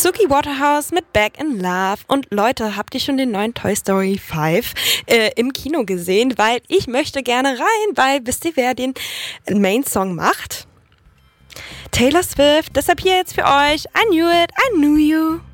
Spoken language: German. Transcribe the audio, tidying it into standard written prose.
Suki Waterhouse mit Back in Love. Und Leute, habt ihr schon den neuen Toy Story 5 im Kino gesehen? Weil ich möchte gerne rein, weil wisst ihr, wer den Main-Song macht? Taylor Swift. Deshalb hier jetzt für euch I Knew It, I Knew You.